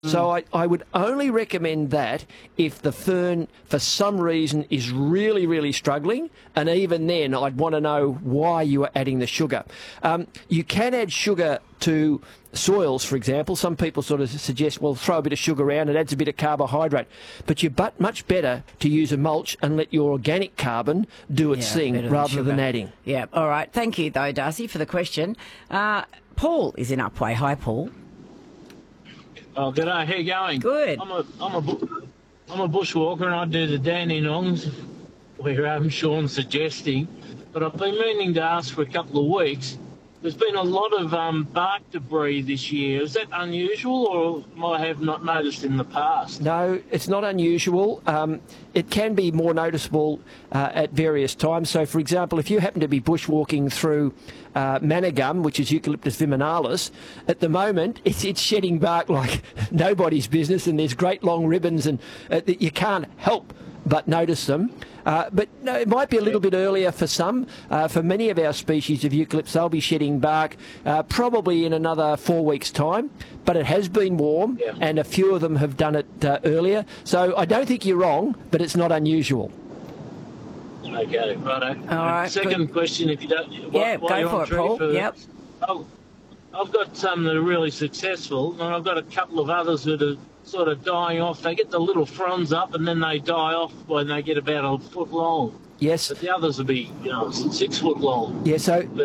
So I would only recommend that if the fern, for some reason, is really, really struggling, and even then I'd want to know why you are adding the sugar. You can add sugar to soils, for example. Some people sort of suggest, well, throw a bit of sugar around, it adds a bit of carbohydrate. But you're much better to use a mulch and let your organic carbon do its thing rather than adding. Yeah, all right. Thank you, though, Darcy, for the question. Paul is in Upwey. Hi, Paul. Oh, g'day. How you going? Good. I'm a bushwalker and I do the Dandenongs, where Sean's suggesting. But I've been meaning to ask for a couple of weeks. There's been a lot of bark debris this year. Is that unusual, or I have not noticed in the past? No, it's not unusual. It can be more noticeable at various times. So, for example, if you happen to be bushwalking through manna gum, which is Eucalyptus viminalis, at the moment it's shedding bark like nobody's business, and there's great long ribbons, and you can't help but notice them. But no, it might be a little bit earlier for some. For many of our species of eucalypts, they'll be shedding bark probably in another 4 weeks' time. But it has been warm, and a few of them have done it earlier. So I don't think you're wrong, but it's not unusual. Okay, righto. All right. Second question, if you don't... Go for it, Paul. Yep. I've got some that are really successful, and I've got a couple of others that are sort of dying off. They get the little fronds up and then they die off when they get about a foot long. Yes. But the others will be, 6 foot long. Yeah, so... But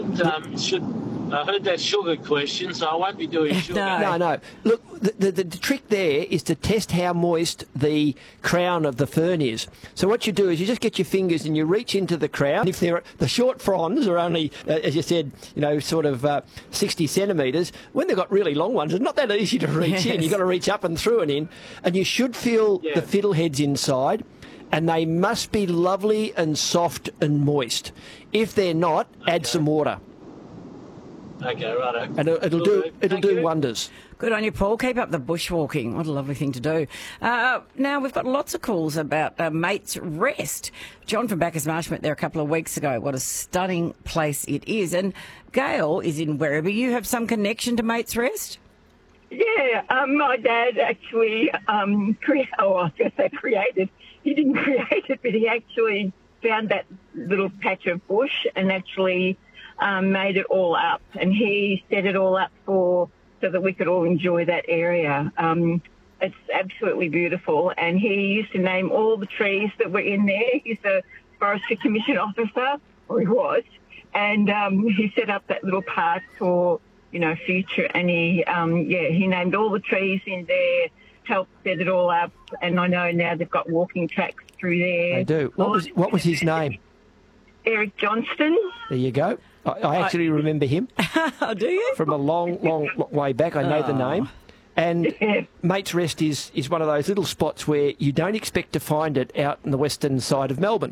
I heard that sugar question, so I won't be doing sugar. No. Look, the trick there is to test how moist the crown of the fern is. So what you do is you just get your fingers and you reach into the crown. If the short fronds are only, as you said, sort of 60 centimetres, when they've got really long ones, it's not that easy to reach in. You've got to reach up and through and in. And you should feel the fiddleheads inside, and they must be lovely and soft and moist. If they're not, add some water. Okay, righto. And it'll do wonders. Good on you, Paul. Keep up the bushwalking. What a lovely thing to do. Now, we've got lots of calls about Mates Rest. John from Bacchus Marsh went there a couple of weeks ago. What a stunning place it is. And Gail is in Werribee. You have some connection to Mates Rest? Yeah, my dad actually created. He didn't create it, but he actually found that little patch of bush and actually made it all up. And he set it all up so that we could all enjoy that area. It's absolutely beautiful. And he used to name all the trees that were in there. He's a Forestry Commission officer, or he was. And he set up that little park for, future. And he named all the trees in there, helped set it all up. And I know now they've got walking tracks through there. They do. What was his name? Eric Johnston. There you go. I actually remember him. Do you? From a long way back. I know the name. And Mates Rest is one of those little spots where you don't expect to find it out in the western side of Melbourne.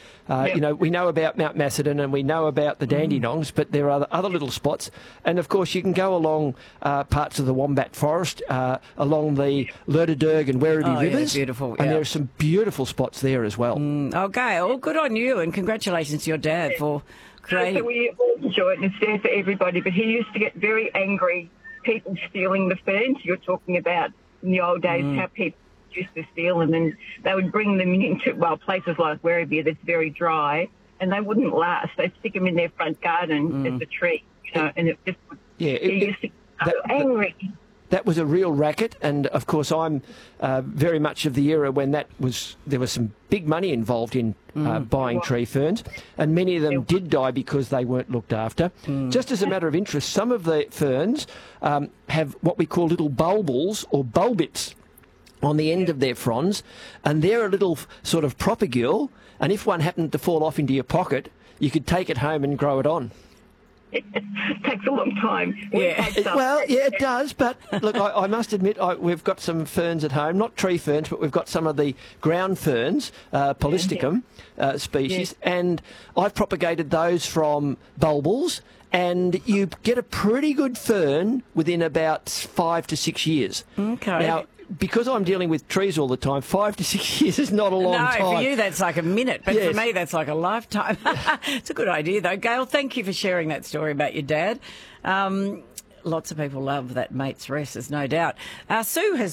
We know about Mount Macedon and we know about the Dandenongs, but there are other little spots. And, of course, you can go along parts of the Wombat Forest, along the Lerderderg and Werribee rivers. Beautiful. And there are some beautiful spots there as well. Gail, good on you, and congratulations to your dad for creating... So we all enjoy it, and it's there for everybody. But he used to get very angry, people stealing the ferns. You're talking about in the old days how people used to steal them, and they would bring them into places like Werribee that's very dry, and they wouldn't last. They'd stick them in their front garden as a tree, and it just he used to get so angry. That was a real racket, and of course I'm very much of the era when there was some big money involved in buying tree ferns, and many of them did die because they weren't looked after. Just as a matter of interest, some of the ferns have what we call little bulbils or bulbits on the end of their fronds, and they're a little sort of propagule, and if one happened to fall off into your pocket, you could take it home and grow it on. It takes a long time. It does, but look, I must admit, we've got some ferns at home, not tree ferns, but we've got some of the ground ferns, Polystichum species, and I've propagated those from bulbils, and you get a pretty good fern within about 5 to 6 years. Okay. Now, because I'm dealing with trees all the time, 5 to 6 years is not a long time. No, for you that's like a minute, but for me that's like a lifetime. It's a good idea, though. Gail, thank you for sharing that story about your dad. Lots of people love that Mates Rest, there's no doubt. Sue has